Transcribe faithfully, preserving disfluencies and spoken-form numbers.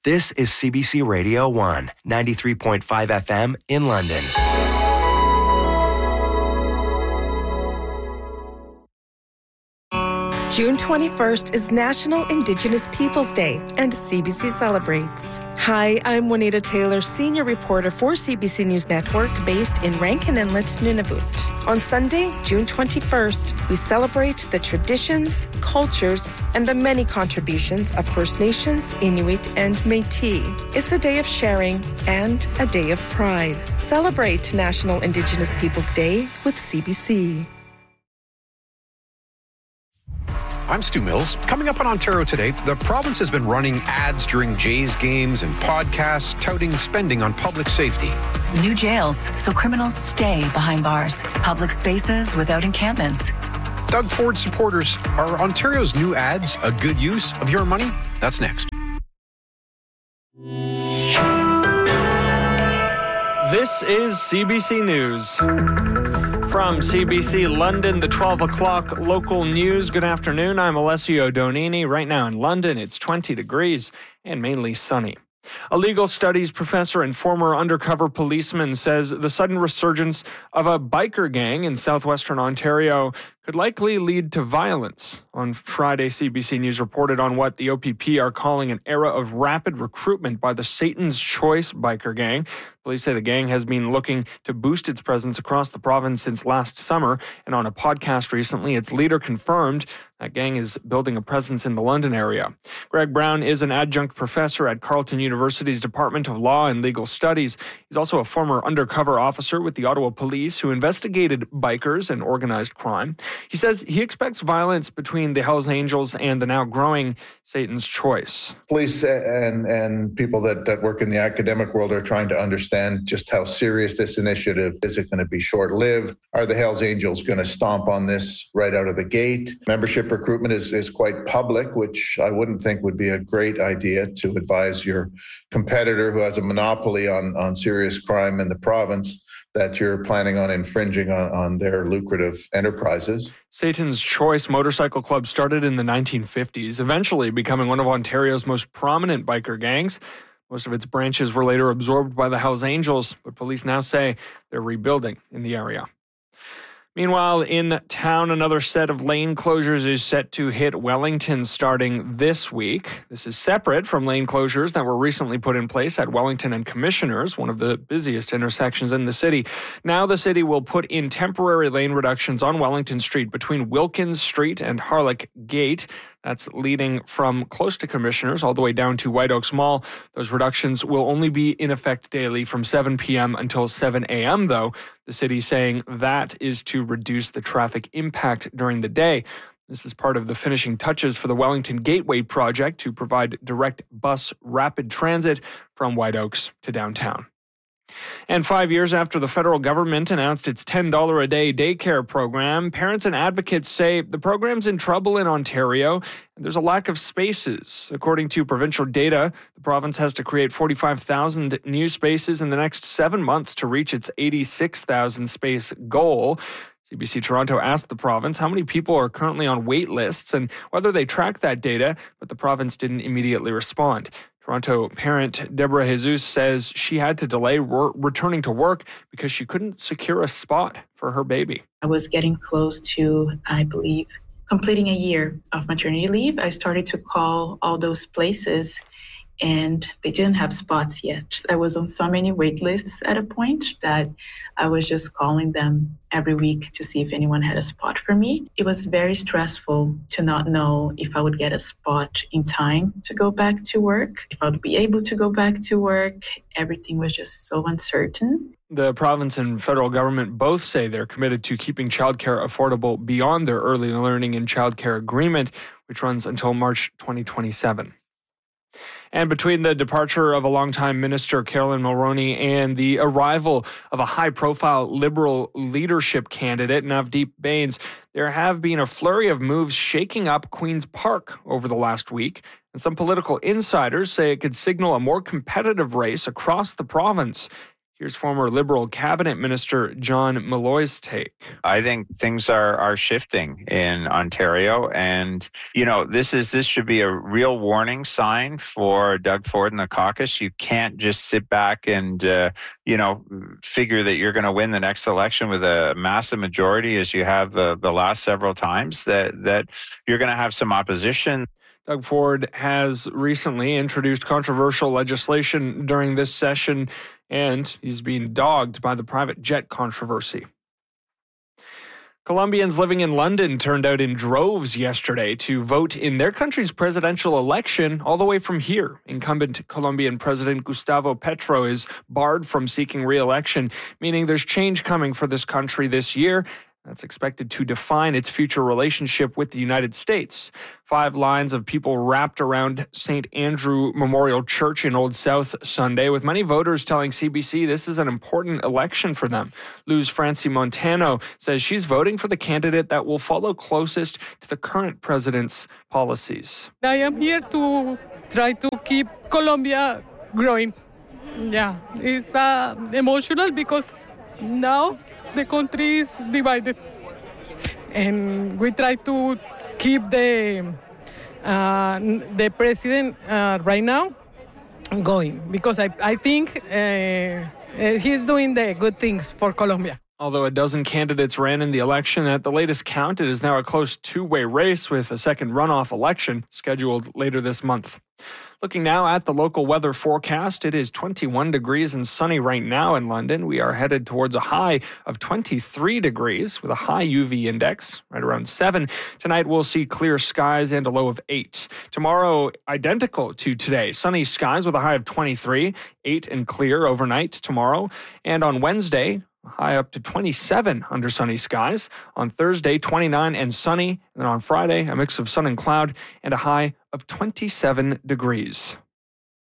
This is C B C Radio one, ninety-three point five F M in London. June twenty-first is National Indigenous Peoples Day, and C B C celebrates. Hi, I'm Juanita Taylor, senior reporter for C B C News Network, based in Rankin Inlet, Nunavut. On Sunday, June twenty-first, we celebrate the traditions, cultures, and the many contributions of First Nations, Inuit, and Métis. It's a day of sharing and a day of pride. Celebrate National Indigenous Peoples Day with C B C. I'm Stu Mills. Coming up on Ontario Today, the province has been running ads during Jays games and podcasts touting spending on public safety. New jails, so criminals stay behind bars. Public spaces without encampments. Doug Ford supporters, are Ontario's new ads a good use of your money? That's next. This is C B C News. From C B C London, the twelve o'clock local news. Good afternoon. I'm Alessio Donini. Right now in London, it's twenty degrees and mainly sunny. A legal studies professor and former undercover policeman says the sudden resurgence of a biker gang in southwestern Ontario could likely lead to violence. On Friday, C B C News reported on what the O P P are calling an era of rapid recruitment by the Satan's Choice biker gang. Police say the gang has been looking to boost its presence across the province since last summer, and on a podcast recently, its leader confirmed that gang is building a presence in the London area. Greg Brown is an adjunct professor at Carleton University's Department of Law and Legal Studies. He's also a former undercover officer with the Ottawa Police who investigated bikers and organized crime. He says he expects violence between the Hells Angels and the now growing Satan's Choice. Police and, and people that, that work in the academic world are trying to understand just how serious this initiative is. Is it going to be short-lived? Are the Hells Angels going to stomp on this right out of the gate? Membership recruitment is, is quite public, which I wouldn't think would be a great idea to advise your competitor who has a monopoly on, on serious crime in the province that you're planning on infringing on, on their lucrative enterprises. Satan's Choice Motorcycle Club started in the nineteen fifties, eventually becoming one of Ontario's most prominent biker gangs. Most of its branches were later absorbed by the Hells Angels, but police now say they're rebuilding in the area. Meanwhile, in town, another set of lane closures is set to hit Wellington starting this week. This is separate from lane closures that were recently put in place at Wellington and Commissioners, one of the busiest intersections in the city. Now the city will put in temporary lane reductions on Wellington Street between Wilkins Street and Harlech Gate. That's leading from close to Commissioners all the way down to White Oaks Mall. Those reductions will only be in effect daily from seven p.m. until seven a.m., though. The city saying that is to reduce the traffic impact during the day. This is part of the finishing touches for the Wellington Gateway project to provide direct bus rapid transit from White Oaks to downtown. And five years after the federal government announced its ten dollars a day daycare program, parents and advocates say the program's in trouble in Ontario and there's a lack of spaces. According to provincial data, the province has to create forty-five thousand new spaces in the next seven months to reach its eighty-six thousand space goal. C B C Toronto asked the province how many people are currently on wait lists and whether they track that data, but the province didn't immediately respond. Toronto parent Deborah Jesus says she had to delay re- returning to work because she couldn't secure a spot for her baby. I was getting close to, I believe, completing a year of maternity leave. I started to call all those places and they didn't have spots yet. I was on so many wait lists at a point that I was just calling them every week to see if anyone had a spot for me. It was very stressful to not know if I would get a spot in time to go back to work, if I would be able to go back to work. Everything was just so uncertain. The province and federal government both say they're committed to keeping childcare affordable beyond their early learning and childcare agreement, which runs until March twenty twenty-seven. And between the departure of a longtime minister, Carolyn Mulroney, and the arrival of a high-profile Liberal leadership candidate, Navdeep Bains, there have been a flurry of moves shaking up Queen's Park over the last week. And some political insiders say it could signal a more competitive race across the province. Here's former Liberal cabinet minister John Malloy's take. I think things are are shifting in Ontario, and you know this is this should be a real warning sign for Doug Ford and the caucus. You can't just sit back and uh, you know figure that you're going to win the next election with a massive majority, as you have the the last several times. That that you're going to have some opposition. Doug Ford has recently introduced controversial legislation during this session, and he's being dogged by the private jet controversy. Colombians living in London turned out in droves yesterday to vote in their country's presidential election all the way from here. Incumbent Colombian President Gustavo Petro is barred from seeking re-election, meaning there's change coming for this country this year. That's expected to define its future relationship with the United States. Five lines of people wrapped around Saint Andrew Memorial Church in Old South Sunday, with many voters telling C B C this is an important election for them. Luz Francie Montano says she's voting for the candidate that will follow closest to the current president's policies. I am here to try to keep Colombia growing. Yeah, it's uh, emotional because now the country is divided, and we try to keep the uh, the president uh, right now going because I I think uh, he's doing the good things for Colombia. Although a dozen candidates ran in the election, at the latest count, it is now a close two-way race with a second runoff election scheduled later this month. Looking now at the local weather forecast, it is twenty-one degrees and sunny right now in London. We are headed towards a high of twenty-three degrees with a high U V index right around seven. Tonight we'll see clear skies and a low of eight. Tomorrow, identical to today, sunny skies with a high of twenty-three, eight and clear overnight tomorrow. And on Wednesday, high up to twenty-seven under sunny skies. On Thursday, twenty-nine and sunny. And then on Friday, a mix of sun and cloud and a high of twenty-seven degrees.